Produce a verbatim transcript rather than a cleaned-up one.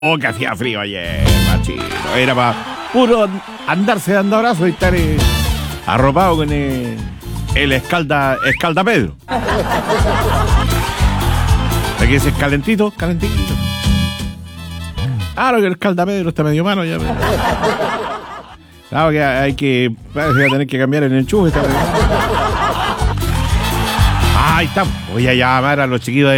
Oh, que hacía frío ayer, machino. Era para puro andarse dando abrazos y estar eh, arropado con el, el escalda, escalda Pedro. Aquí es calentito, calentito. Claro que el escalda Pedro está medio malo ya. Pero... Claro que hay que... Parece que va a tener que cambiar el enchufe. Está... Ahí estamos. Voy a llamar a los chiquillos de